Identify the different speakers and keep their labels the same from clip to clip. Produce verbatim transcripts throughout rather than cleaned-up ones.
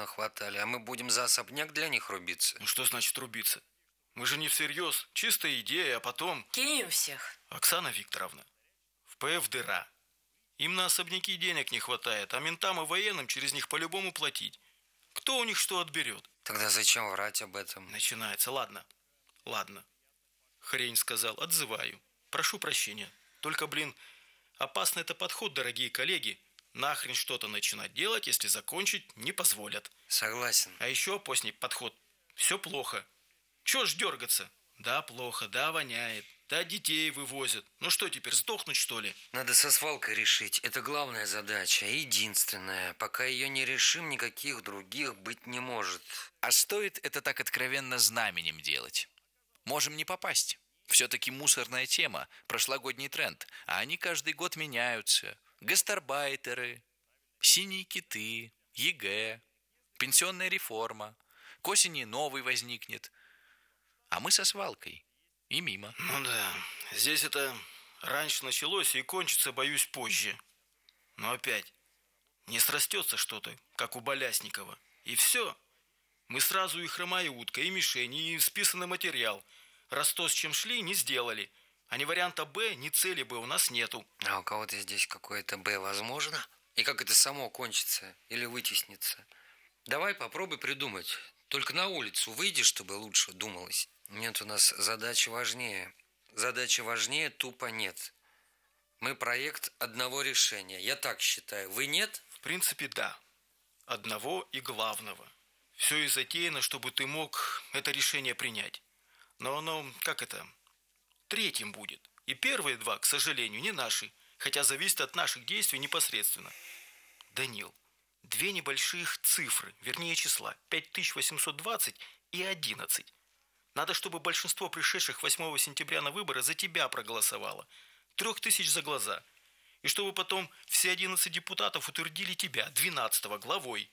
Speaker 1: понахватали, а мы будем за особняк для них рубиться.
Speaker 2: Ну что значит рубиться? Мы же не всерьез, чистая идея, а потом...
Speaker 3: Кинь всех.
Speaker 2: Оксана Викторовна, в ПФ дыра. Им на особняки денег не хватает, а ментам и военным через них по-любому платить. Кто у них что отберет?
Speaker 1: Тогда зачем врать об этом?
Speaker 2: Начинается. Ладно, ладно. Хрень сказал, отзываю. Прошу прощения. Только, блин, опасный это подход, дорогие коллеги. Нахрен что-то начинать делать, если закончить не позволят.
Speaker 1: Согласен.
Speaker 2: А еще опасный подход. Все плохо. Чего ж дергаться? Да, плохо, да, воняет. Да, детей вывозят. Ну что теперь, сдохнуть что ли?
Speaker 1: Надо со свалкой решить. Это главная задача, единственная. Пока ее не решим, никаких других быть не может.
Speaker 4: А стоит это так откровенно знаменем делать? Можем не попасть. Все-таки мусорная тема, прошлогодний тренд. А они каждый год меняются. Гастарбайтеры, синие киты, ЕГЭ, пенсионная реформа. К осени новый возникнет. А мы со свалкой. И мимо.
Speaker 2: Ну да, здесь это раньше началось и кончится, боюсь, позже. Но опять, не срастется что-то, как у Болясникова. И все. Мы сразу и хромая утка, и мишень, и списанный материал. Раз то, с чем шли, не сделали. А ни варианта Б, ни цели Б у нас нету.
Speaker 1: А у кого-то здесь какое-то Б возможно? И как это само кончится или вытеснится? Давай попробуй придумать. Только на улицу выйди, чтобы лучше думалось. Нет, у нас задача важнее. Задачи важнее тупо нет. Мы проект одного решения. Я так считаю. Вы нет?
Speaker 2: В принципе, да. Одного и главного. Все и затеяно, чтобы ты мог это решение принять. Но оно, как это, третьим будет. И первые два, к сожалению, не наши. Хотя зависит от наших действий непосредственно. Данил, две небольших цифры, вернее числа. пять тысяч восемьсот двадцать и одиннадцать. Надо, чтобы большинство пришедших восьмого сентября на выборы за тебя проголосовало. Трех тысяч за глаза. И чтобы потом все одиннадцать депутатов утвердили тебя, двенадцатого, главой.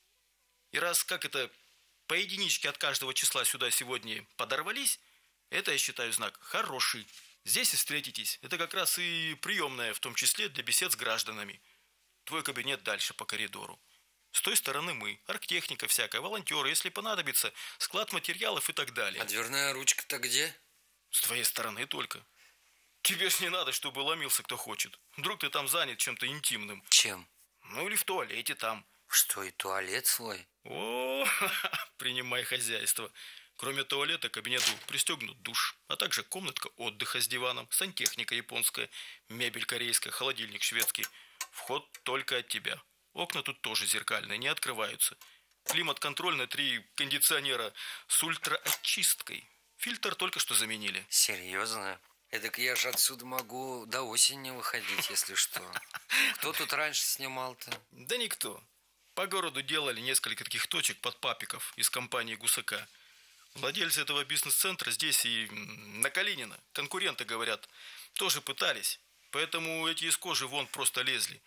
Speaker 2: И раз, как это, по единичке от каждого числа сюда сегодня подорвались, это, я считаю, знак хороший. Здесь и встретитесь. Это как раз и приемная, в том числе для бесед с гражданами. Твой кабинет дальше по коридору. С той стороны мы, оргтехника всякая, волонтеры, если понадобится, склад материалов и так далее.
Speaker 1: А дверная ручка-то где?
Speaker 2: С твоей стороны только. Тебе ж не надо, чтобы ломился кто хочет. Вдруг ты там занят чем-то интимным.
Speaker 1: Чем?
Speaker 2: Ну или в туалете там.
Speaker 1: Что, и туалет свой?
Speaker 2: О, принимай хозяйство. Кроме туалета, кабинету пристегнут душ, а также комнатка отдыха с диваном, сантехника японская, мебель корейская, холодильник шведский. Вход только от тебя. Окна тут тоже зеркальные, не открываются. Климат-контроль на три кондиционера с ультраочисткой. Фильтр только что заменили.
Speaker 1: Серьезно? Эдак я же отсюда могу до осени выходить, если что. Кто тут раньше снимал-то?
Speaker 2: Да никто. По городу делали несколько таких точек под папиков из компании Гусака. Владельцы этого бизнес-центра здесь и на Калинина, конкуренты, говорят, тоже пытались. Поэтому эти из кожи вон просто лезли.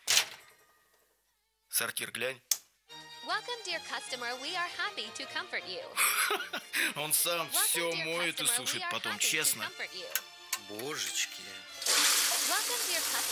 Speaker 2: Сортир глянь.
Speaker 5: Welcome, dear customer. We are happy to comfort you.
Speaker 2: Он сам
Speaker 5: Welcome,
Speaker 2: все
Speaker 5: dear
Speaker 2: моет и
Speaker 5: customer.
Speaker 2: сушит
Speaker 5: We are
Speaker 2: потом,
Speaker 5: happy to
Speaker 2: честно.
Speaker 5: comfort you.
Speaker 1: Божечки.
Speaker 5: Welcome, dear customer.